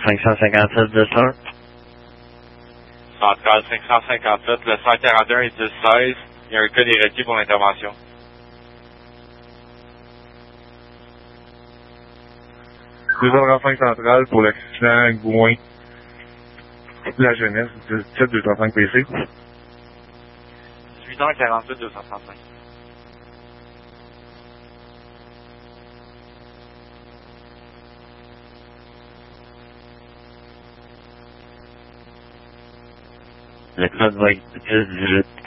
557 10-1. Centrale 557, le 141 et 10-16. Il y a un cas des requis pour l'intervention. Centrale pour l'accident Gouin. La jeunesse, 17 205 PC. 18h48 235. Le code va être 10-18.